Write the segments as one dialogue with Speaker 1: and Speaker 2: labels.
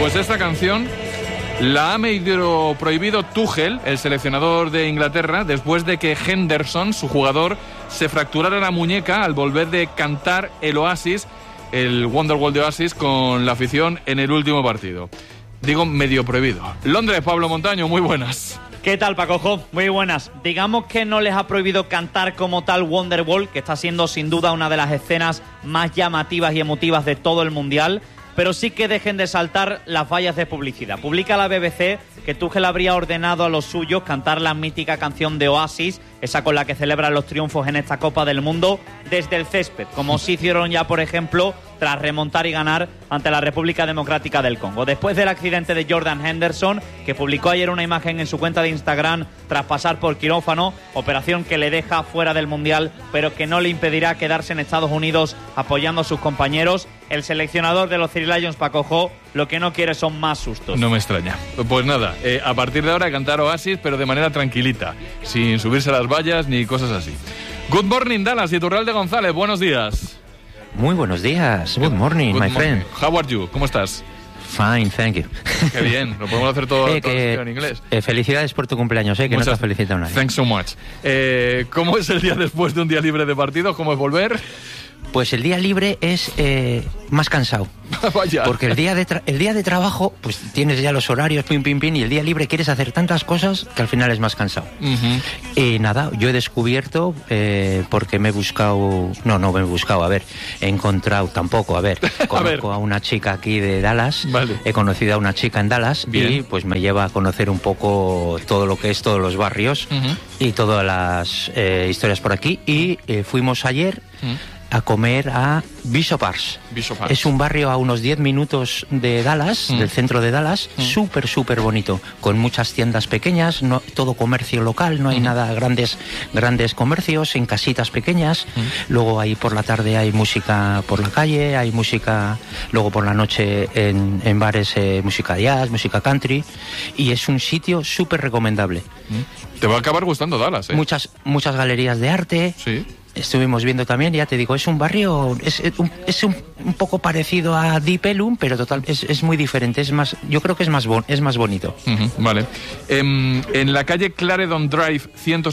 Speaker 1: Pues esta canción la ha medio prohibido Tuchel, el seleccionador de Inglaterra, después de que Henderson, su jugador, se fracturara la muñeca al volver de cantar el Oasis, el Wonderwall de Oasis, con la afición en el último partido. Digo medio prohibido. Londres, Pablo Montaño, muy buenas.
Speaker 2: ¿Qué tal, Pacojo? Muy buenas. Digamos que no les ha prohibido cantar como tal Wonderwall, que está siendo sin duda una de las escenas más llamativas y emotivas de todo el Mundial, pero sí que dejen de saltar las vallas de publicidad. Publica la BBC que Tuchel habría ordenado a los suyos cantar la mítica canción de Oasis, esa con la que celebran los triunfos en esta Copa del Mundo, desde el césped, como sí hicieron ya, por ejemplo, tras remontar y ganar ante la República Democrática del Congo. Después del accidente de Jordan Henderson, que publicó ayer una imagen en su cuenta de Instagram tras pasar por quirófano, operación que le deja fuera del Mundial, pero que no le impedirá quedarse en Estados Unidos apoyando a sus compañeros, el seleccionador de los Three Lions, Pacojo, lo que no quiere son más sustos.
Speaker 1: No me extraña. Pues nada, a partir de ahora cantar Oasis, pero de manera tranquilita, sin subirse a las vallas ni cosas así. Good morning, Dallas y Iturralde González, buenos días.
Speaker 3: Muy buenos días. Good morning, my friend.
Speaker 1: How are you? ¿Cómo estás?
Speaker 3: Fine, thank you.
Speaker 1: Qué bien, lo podemos hacer todo en inglés.
Speaker 3: Felicidades por tu cumpleaños, que no te has felicitado a nadie.
Speaker 1: Thanks so much. ¿Cómo es el día después de un día libre de partido? ¿Cómo es volver?
Speaker 3: Pues el día libre es más cansado.
Speaker 1: Vaya.
Speaker 3: Porque el día de trabajo, pues tienes ya los horarios, pim, pim, pim, y el día libre quieres hacer tantas cosas que al final es más cansado. Y nada, yo he descubierto, porque me he buscado... No me he buscado, he encontrado tampoco, conozco a una chica aquí de Dallas,
Speaker 1: vale.
Speaker 3: He conocido a una chica en Dallas. Bien. Y pues me lleva a conocer un poco todo lo que es todos los barrios y todas las historias por aquí. Y fuimos ayer... a comer a Bishop Arts. Es un barrio a unos 10 minutos de Dallas, del centro de Dallas, súper bonito, con muchas tiendas pequeñas, todo comercio local, no hay nada grandes comercios, en casitas pequeñas. Luego ahí por la tarde hay música por la calle, hay música, luego por la noche en bares, música jazz, música country, y es un sitio súper recomendable.
Speaker 1: Te va a acabar gustando Dallas, ¿eh?
Speaker 3: Muchas galerías de arte. Sí. Estuvimos viendo también, ya te digo, es un barrio, es un poco parecido a Deep Ellum, pero total, es muy diferente, yo creo que es más bonito.
Speaker 1: Vale. En la calle Clarendon Drive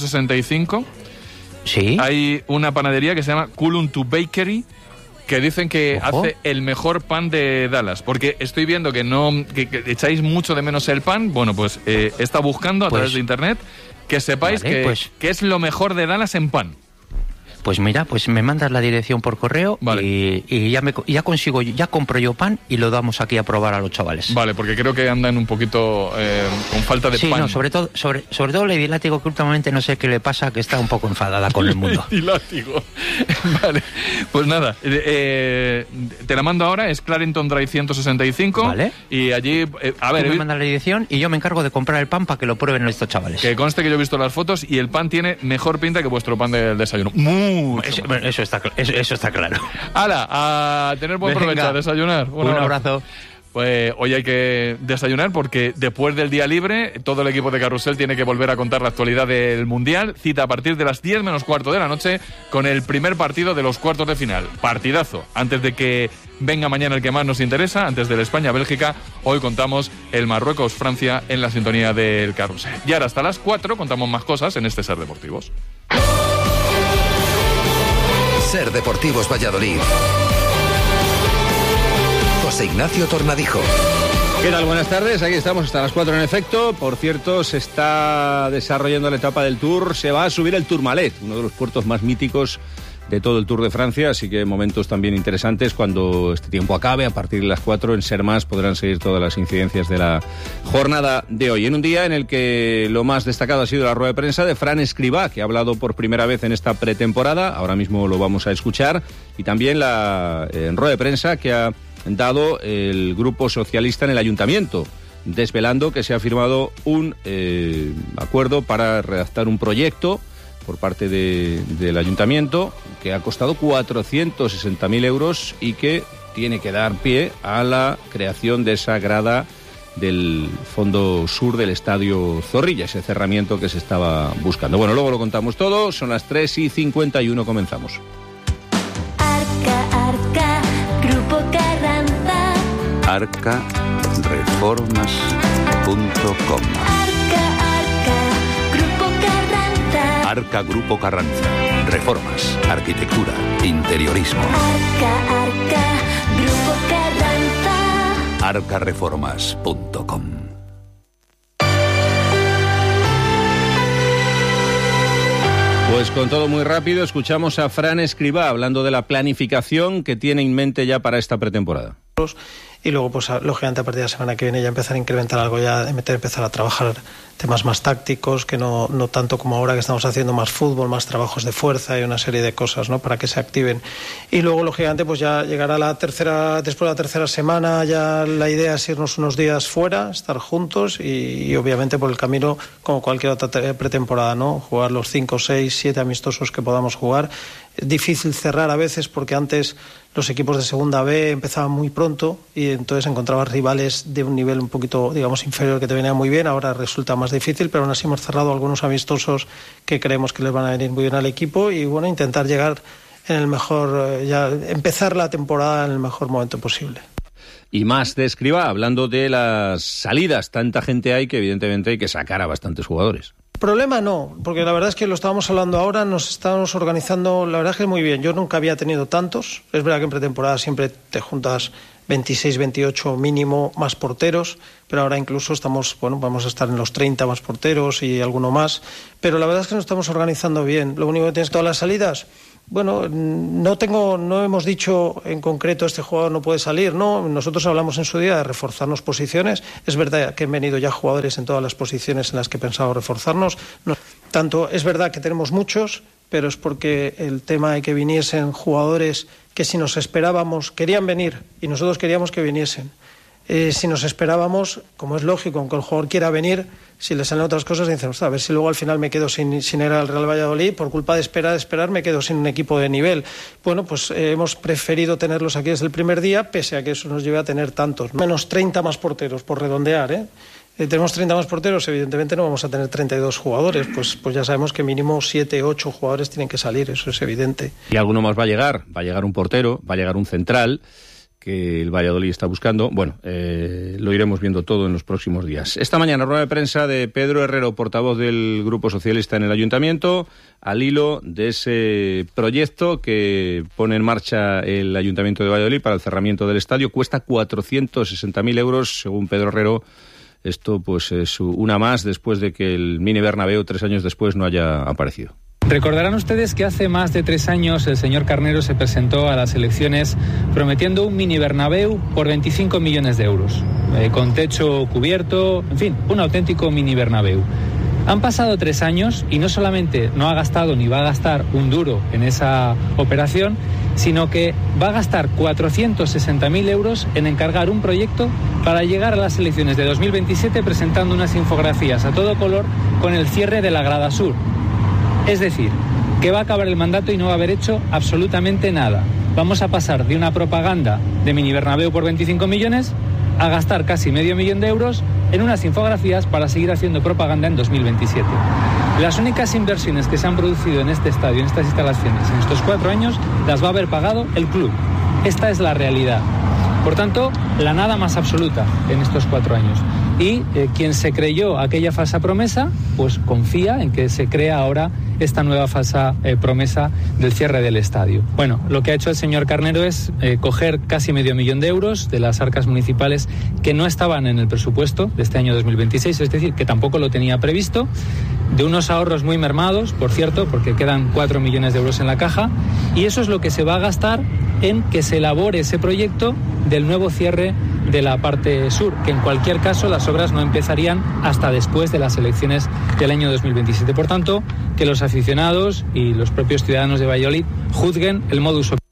Speaker 1: 165
Speaker 3: ¿sí?
Speaker 1: Hay una panadería que se llama Kuluntu Bakery, que dicen que hace el mejor pan de Dallas, porque estoy viendo que echáis mucho de menos el pan. Bueno, pues he estado buscando a través de internet que sepáis que es lo mejor de Dallas en pan.
Speaker 3: Pues mira, pues me mandas la dirección por correo, vale. y ya compro yo pan y lo damos aquí a probar a los chavales.
Speaker 1: Vale, porque creo que andan un poquito con falta de pan.
Speaker 3: Sí, no, sobre todo Lady Látigo, que últimamente no sé qué le pasa, que está un poco enfadada con el mundo.
Speaker 1: Lady Látigo. Vale, pues nada, te la mando ahora, es Clarendon Drive 165.
Speaker 3: Vale.
Speaker 1: Y allí, a ver...
Speaker 3: Tú me mandas la dirección y yo me encargo de comprar el pan para que lo prueben estos chavales.
Speaker 1: Que conste que yo he visto las fotos y el pan tiene mejor pinta que vuestro pan del desayuno.
Speaker 3: Eso está claro.
Speaker 1: ¡Hala! A tener buen provecho, a desayunar.
Speaker 3: Un abrazo.
Speaker 1: Pues hoy hay que desayunar porque después del día libre todo el equipo de Carrusel tiene que volver a contar la actualidad del Mundial. Cita a partir de las 10 menos cuarto de la noche con el primer partido de los cuartos de final. Partidazo. Antes de que venga mañana el que más nos interesa, antes del España-Bélgica, hoy contamos el Marruecos-Francia en la sintonía del Carrusel. Y ahora hasta las 4 contamos más cosas en este Ser Deportivos.
Speaker 4: Ser Deportivos Valladolid. José Ignacio Tornadijo.
Speaker 5: ¿Qué tal? Buenas tardes, aquí estamos hasta las 4 en efecto. Por cierto, se está desarrollando la etapa del Tour. Se va a subir el Tourmalet, uno de los puertos más míticos de todo el Tour de Francia, así que momentos también interesantes cuando este tiempo acabe. A partir de las 4 en Ser Más podrán seguir todas las incidencias de la jornada de hoy, en un día en el que lo más destacado ha sido la rueda de prensa de Fran Escribá, que ha hablado por primera vez en esta pretemporada. Ahora mismo lo vamos a escuchar, y también la rueda de prensa que ha dado el Grupo Socialista en el Ayuntamiento, desvelando que se ha firmado un acuerdo para redactar un proyecto por parte del Ayuntamiento que ha costado 460.000 euros y que tiene que dar pie a la creación de esa grada del fondo sur del Estadio Zorrilla, ese cerramiento que se estaba buscando. Bueno, luego lo contamos todo, son las 3:51, comenzamos.
Speaker 6: Arca, Grupo Carranza, arcareformas.com.
Speaker 7: Grupo Carranza.
Speaker 6: Arca Grupo Carranza. Reformas, arquitectura, interiorismo.
Speaker 7: Arca Grupo Carranza.
Speaker 6: arcareformas.com.
Speaker 5: Pues con todo muy rápido, escuchamos a Fran Escribá hablando de la planificación que tiene en mente ya para esta pretemporada.
Speaker 8: Y luego, pues lógicamente a partir de la semana que viene ya empezar a incrementar algo, ya empezar a trabajar temas más tácticos, que no tanto como ahora que estamos haciendo más fútbol, más trabajos de fuerza y una serie de cosas, ¿no?, para que se activen. Y luego, lógicamente, pues ya llegará después de la tercera semana, ya la idea es irnos unos días fuera, estar juntos y obviamente por el camino, como cualquier otra pretemporada, ¿no?, jugar los 5, 6, 7 amistosos que podamos jugar. Es difícil cerrar a veces porque antes los equipos de segunda B empezaban muy pronto y entonces encontrabas rivales de un nivel un poquito, digamos, inferior que te venían muy bien. Ahora resulta más difícil, pero aún así hemos cerrado algunos amistosos que creemos que les van a venir muy bien al equipo y bueno, intentar llegar en el mejor, ya empezar la temporada en el mejor momento posible.
Speaker 5: Y más de Escribá, hablando de las salidas. Tanta gente hay que evidentemente hay que sacar a bastantes jugadores.
Speaker 8: Problema no, porque la verdad es que lo estábamos hablando ahora, nos estábamos organizando, la verdad es que muy bien. Yo nunca había tenido tantos, es verdad que en pretemporada siempre te juntas 26, 28 mínimo más porteros, pero ahora incluso vamos a estar en los 30 más porteros y alguno más, pero la verdad es que nos estamos organizando bien. Lo único que tienes todas las salidas, bueno, no hemos dicho en concreto este jugador no puede salir, no, nosotros hablamos en su día de reforzarnos posiciones, es verdad que han venido ya jugadores en todas las posiciones en las que pensamos reforzarnos, tanto es verdad que tenemos muchos, pero es porque el tema de que viniesen jugadores que si nos esperábamos, querían venir y nosotros queríamos que viniesen. Si nos esperábamos, como es lógico, aunque el jugador quiera venir, si le salen otras cosas, dicen, a ver si luego al final me quedo sin ir al Real Valladolid, por culpa de esperar me quedo sin un equipo de nivel. Bueno, pues hemos preferido tenerlos aquí desde el primer día, pese a que eso nos lleve a tener tantos, menos 30 más porteros, por redondear, tenemos 30 más porteros, evidentemente no vamos a tener 32 jugadores, pues ya sabemos que mínimo 7, 8 jugadores tienen que salir, eso es evidente.
Speaker 5: Y alguno más va a llegar un portero, va a llegar un central, que el Valladolid está buscando. Bueno, lo iremos viendo todo en los próximos días. Esta mañana, rueda de prensa de Pedro Herrero, portavoz del Grupo Socialista en el Ayuntamiento, al hilo de ese proyecto que pone en marcha el Ayuntamiento de Valladolid para el cerramiento del estadio. Cuesta 460.000 euros, según Pedro Herrero. Esto pues es una más después de que el Mini Bernabéu 3 años después no haya aparecido.
Speaker 9: Recordarán ustedes que hace más de 3 años el señor Carnero se presentó a las elecciones prometiendo un Mini Bernabéu por 25 millones de euros, con techo cubierto, en fin, un auténtico Mini Bernabéu. Han pasado 3 años y no solamente no ha gastado ni va a gastar un duro en esa operación, sino que va a gastar 460.000 euros en encargar un proyecto para llegar a las elecciones de 2027 presentando unas infografías a todo color con el cierre de la grada sur. Es decir, que va a acabar el mandato y no va a haber hecho absolutamente nada. Vamos a pasar de una propaganda de Mini Bernabéu por 25 millones a gastar casi medio millón de euros en unas infografías para seguir haciendo propaganda en 2027. Las únicas inversiones que se han producido en este estadio, en estas instalaciones, en estos 4 años, las va a haber pagado el club. Esta es la realidad. Por tanto, la nada más absoluta en estos 4 años. Y quien se creyó aquella falsa promesa, pues confía en que se crea ahora esta nueva falsa promesa del cierre del estadio. Bueno, lo que ha hecho el señor Carnero es coger casi medio millón de euros de las arcas municipales que no estaban en el presupuesto de este año 2026, es decir, que tampoco lo tenía previsto, de unos ahorros muy mermados, por cierto, porque quedan 4 millones de euros en la caja, y eso es lo que se va a gastar en que se elabore ese proyecto del nuevo cierre de la parte sur, que en cualquier caso las obras no empezarían hasta después de las elecciones del año 2027. Por tanto, que los aficionados y los propios ciudadanos de Valladolid juzguen el modus operandi.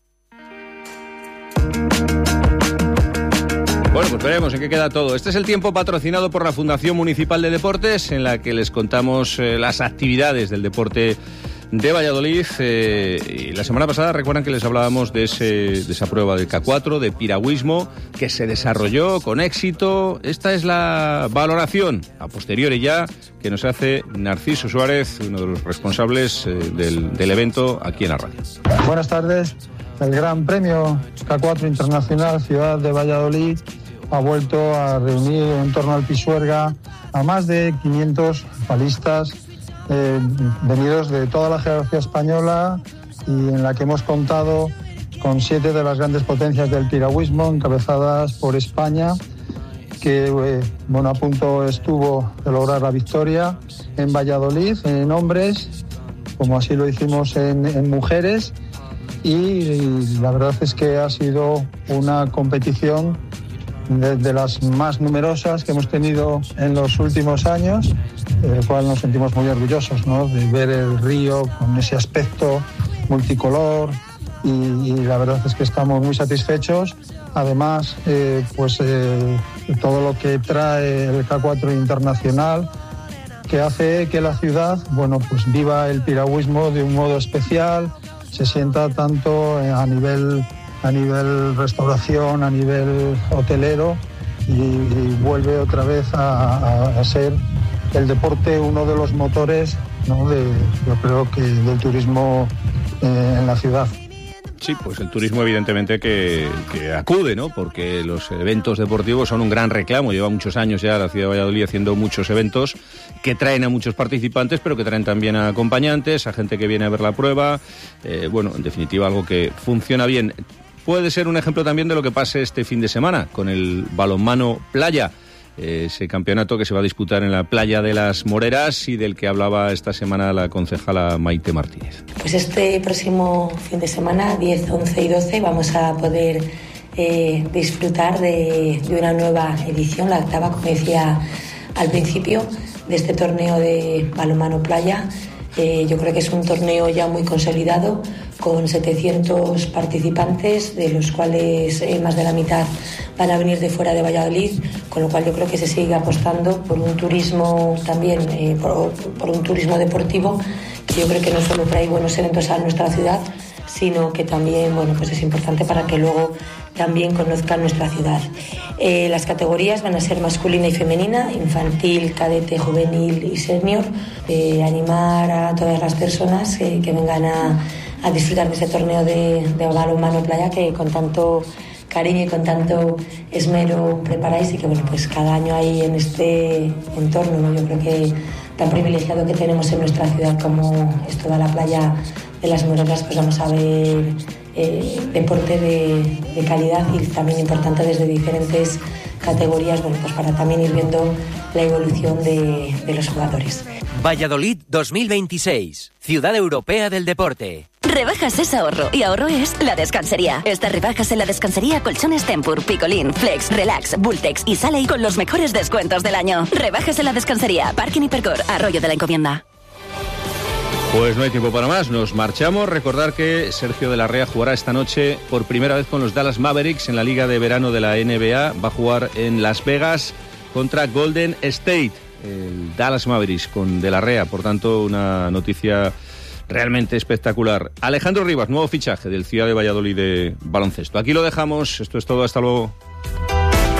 Speaker 5: Bueno, pues veremos en qué queda todo. Este es el tiempo patrocinado por la Fundación Municipal de Deportes, en la que les contamos las actividades del deporte de Valladolid. Y la semana pasada recuerdan que les hablábamos de esa prueba del K4, de piragüismo, que se desarrolló con éxito. Esta es la valoración a posteriori ya que nos hace Narciso Suárez, uno de los responsables del evento aquí en la radio.
Speaker 10: Buenas tardes. El Gran Premio K4 Internacional Ciudad de Valladolid ha vuelto a reunir en torno al Pisuerga a más de 500 palistas venidos de toda la geografía española, y en la que hemos contado con 7 de las grandes potencias del piragüismo, encabezadas por España, que a punto estuvo de lograr la victoria en Valladolid, en hombres, como así lo hicimos en mujeres, y la verdad es que ha sido una competición de las más numerosas que hemos tenido en los últimos años, del cual nos sentimos muy orgullosos, ¿no?, de ver el río con ese aspecto multicolor, y la verdad es que estamos muy satisfechos. Además, todo lo que trae el K4 Internacional, que hace que la ciudad, viva el piragüismo de un modo especial, se sienta tanto a nivel restauración, a nivel hotelero, y vuelve otra vez a ser el deporte uno de los motores, ¿no?, yo creo que del turismo en la ciudad.
Speaker 5: Sí, pues el turismo evidentemente que acude, ¿no? Porque los eventos deportivos son un gran reclamo. Lleva muchos años ya la ciudad de Valladolid haciendo muchos eventos que traen a muchos participantes, pero que traen también a acompañantes, a gente que viene a ver la prueba. En definitiva, algo que funciona bien. Puede ser un ejemplo también de lo que pase este fin de semana con el balonmano playa. Ese campeonato que se va a disputar en la playa de las Moreras y del que hablaba esta semana la concejala Maite Martínez.
Speaker 11: Pues este próximo fin de semana, 10, 11 y 12, vamos a poder disfrutar de una nueva edición, la 8ª, como decía al principio, de este torneo de balonmano playa. Yo creo que es un torneo ya muy consolidado, con 700 participantes, de los cuales más de la mitad van a venir de fuera de Valladolid, con lo cual yo creo que se sigue apostando por un turismo también, por un turismo deportivo, que yo creo que no solo trae buenos eventos a nuestra ciudad, sino que también es importante para que luego también conozcan nuestra ciudad. Las categorías van a ser masculina y femenina, infantil, cadete, juvenil y senior. Animar a todas las personas que vengan a disfrutar de este torneo de balonmano playa, que con tanto cariño y con tanto esmero preparáis, y que cada año hay en este entorno, ¿no?, yo creo que tan privilegiado que tenemos en nuestra ciudad como es toda la playa de las Moreras, pues vamos a ver deporte de calidad, y también importante desde diferentes categorías, para también ir viendo la evolución de los jugadores.
Speaker 12: Valladolid 2026, Ciudad Europea del Deporte.
Speaker 13: Rebajas es ahorro, y ahorro es La Descansería. Estas rebajas en La Descansería: colchones Tempur, Picolín, Flex, Relax, Bultex y Saley con los mejores descuentos del año. Rebajas en La Descansería, Parking Hipercor, Arroyo de la Encomienda.
Speaker 5: Pues no hay tiempo para más, nos marchamos. Recordar que Sergio de la Rea jugará esta noche por primera vez con los Dallas Mavericks en la Liga de Verano de la NBA. Va a jugar en Las Vegas contra Golden State, el Dallas Mavericks con de la Rea. Por tanto, una noticia realmente espectacular. Alejandro Rivas, nuevo fichaje del Ciudad de Valladolid de baloncesto. Aquí lo dejamos, esto es todo, hasta luego.